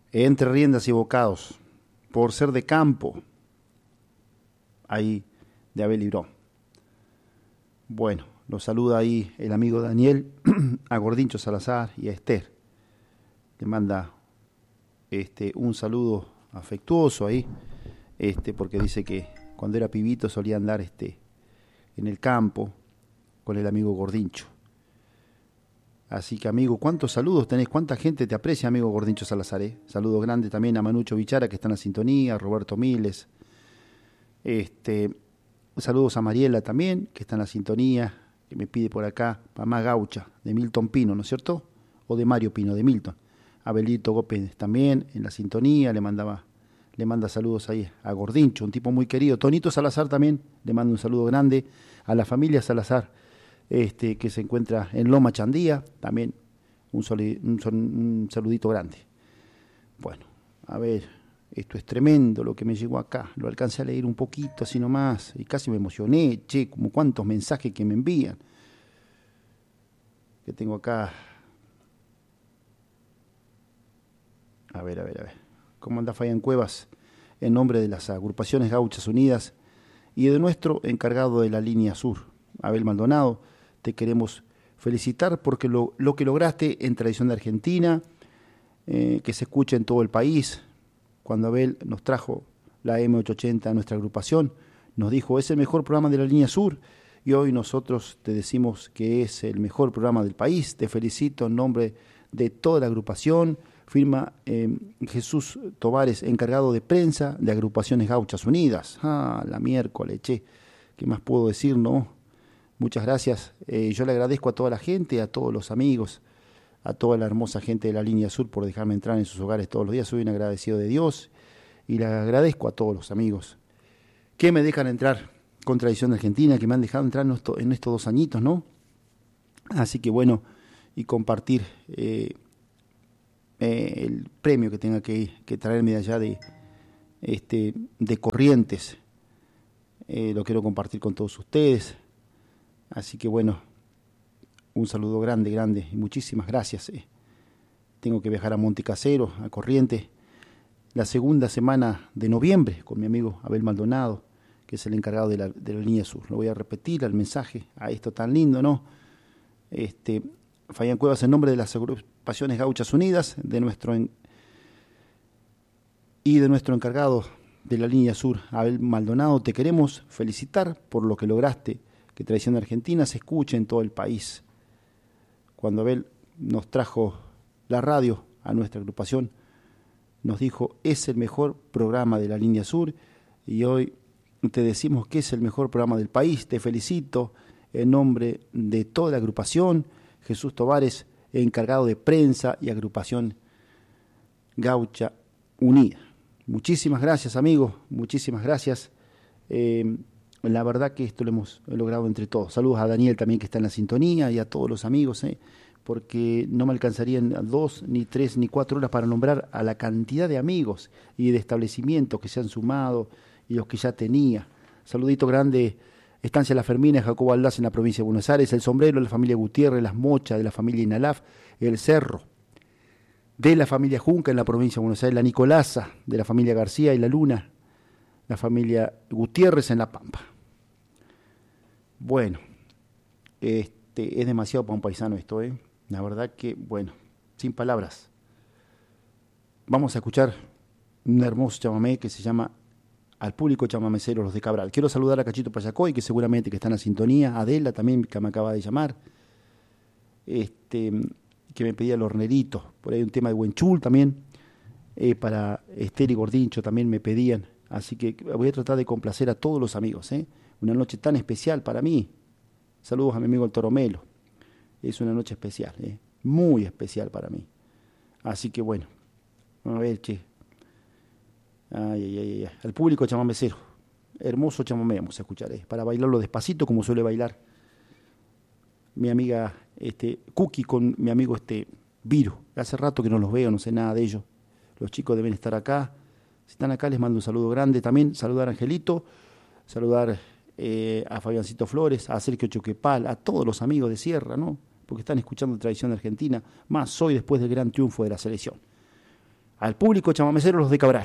entre riendas y bocados, por ser de campo, ahí de Abel Libró. Bueno, lo saluda ahí el amigo Daniel, a Gordincho Salazar y a Esther. Le manda un saludo afectuoso ahí, porque dice que cuando era pibito solía andar en el campo con el amigo Gordincho. Así que, amigo, ¿cuántos saludos tenés? ¿Cuánta gente te aprecia, amigo Gordincho Salazar? Saludos grandes también a Manucho Bichara, que está en la sintonía, a Roberto Miles. Saludos a Mariela también, que está en la sintonía, que me pide por acá, Mamá Gaucha, de Milton Pino, ¿no es cierto? O de Mario Pino, de Milton. Abelito Gópez también en la sintonía, le manda saludos ahí a Gordincho, un tipo muy querido. Tonito Salazar también, le manda un saludo grande a la familia Salazar, que se encuentra en Loma Chandía, también un saludito grande. Bueno, a ver, esto es tremendo lo que me llegó acá, lo alcancé a leer un poquito así nomás, y casi me emocioné, como cuántos mensajes que me envían. Que tengo acá. A ver. ¿Cómo anda Fabián Cuevas? En nombre de las agrupaciones Gauchas Unidas y de nuestro encargado de la línea sur, Abel Maldonado, te queremos felicitar porque lo que lograste en Tradición de Argentina, que se escucha en todo el país. Cuando Abel nos trajo la M880 a nuestra agrupación, nos dijo, es el mejor programa de la línea sur, y hoy nosotros te decimos que es el mejor programa del país. Te felicito en nombre de toda la agrupación. Firma Jesús Tovares, encargado de prensa de Agrupaciones Gauchas Unidas. La miércoles, ¿qué más puedo decir, no? Muchas gracias. Yo le agradezco a toda la gente, a todos los amigos, a toda la hermosa gente de la línea sur por dejarme entrar en sus hogares todos los días. Soy un agradecido de Dios y le agradezco a todos los amigos que me dejan entrar con Tradición de Argentina, que me han dejado entrar en estos 2 añitos, ¿no? Así que bueno, y compartir el premio que tenga que traerme de allá de Corrientes, lo quiero compartir con todos ustedes. Así que bueno, un saludo grande y muchísimas gracias. Tengo que viajar a Montecasero, a Corrientes, la segunda semana de noviembre con mi amigo Abel Maldonado, que es el encargado de la línea sur. Lo voy a repetir al mensaje, a esto tan lindo, ¿no? Fabián Cuevas, en nombre de las agrupaciones Gauchas Unidas, de nuestro encargado de la línea sur, Abel Maldonado, te queremos felicitar por lo que lograste, que Tradición de Argentina se escuche en todo el país. Cuando Abel nos trajo la radio a nuestra agrupación, nos dijo, es el mejor programa de la línea sur, y hoy te decimos que es el mejor programa del país. Te felicito en nombre de toda la agrupación. Jesús Tovares, encargado de prensa y agrupación Gaucha Unida. Muchísimas gracias, amigos, muchísimas gracias. La verdad que esto lo hemos logrado entre todos. Saludos a Daniel también, que está en la sintonía, y a todos los amigos, porque no me alcanzarían 2, ni 3, ni 4 horas para nombrar a la cantidad de amigos y de establecimientos que se han sumado y los que ya tenía. Saludito grande, Estancia La Fermina, Jacobo Aldaz en la provincia de Buenos Aires, El Sombrero de la familia Gutiérrez, Las Mochas de la familia Inalaf, El Cerro de la familia Junca en la provincia de Buenos Aires, La Nicolasa de la familia García y La Luna, la familia Gutiérrez en La Pampa. Bueno, es demasiado para un paisano esto, La verdad que, bueno, sin palabras. Vamos a escuchar un hermoso chamamé que se llama Al Público Chamamecero Los de Cabral. Quiero saludar a Cachito Payacoy, que seguramente que está en la sintonía, a Adela también, que me acaba de llamar, que me pedía el hornerito, por ahí un tema de Huenchul también, para Esther y Gordincho también me pedían, así que voy a tratar de complacer a todos los amigos, una noche tan especial para mí. Saludos a mi amigo el Toromelo, es una noche especial, muy especial para mí, así que bueno, a ver, al público chamamecero, hermoso chamamé vamos a escuchar, para bailarlo despacito como suele bailar mi amiga Cookie con mi amigo Viro. Hace rato que no los veo, no sé nada de ellos. Los chicos deben estar acá. Si están acá les mando un saludo grande también. Saludar a Angelito, saludar a Fabiancito Flores, a Sergio Choquepal, a todos los amigos de Sierra, ¿no? Porque están escuchando Tradición de Argentina, más hoy después del gran triunfo de la selección. al público chamamecero Los de Cabral.